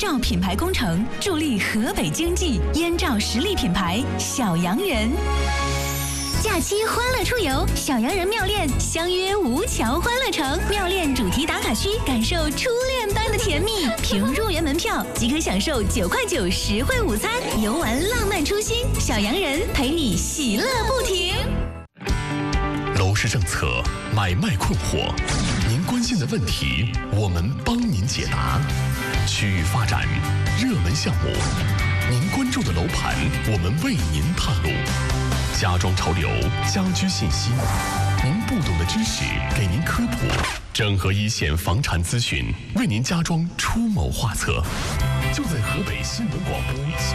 照品牌工程，助力河北经济。燕赵实力品牌小洋人。假期欢乐出游，小洋人妙恋相约吴桥欢乐城，妙恋主题打卡区，感受初恋般的甜蜜。凭入园门票即可享受9块9实惠午餐，游玩浪漫初心。小洋人陪你喜乐不停。 楼市政策，买卖困惑，您关心的问题，我们帮您解答。区域发展，热门项目，您关注的楼盘，我们为您探路。家装潮流，家居信息，您不懂的知识给您科普，整合一线房产资讯，为您家装出谋划策。就在河北新闻广播